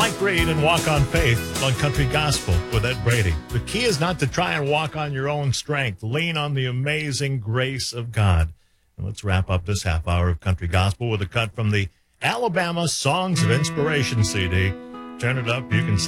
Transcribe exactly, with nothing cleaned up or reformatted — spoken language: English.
Mike Reed and Walk on Faith on Country Gospel with Ed Brady. The key is not to try and walk on your own strength. Lean on the amazing grace of God. And let's wrap up this half hour of Country Gospel with a cut from the Alabama Songs of Inspiration C D. Turn it up. You can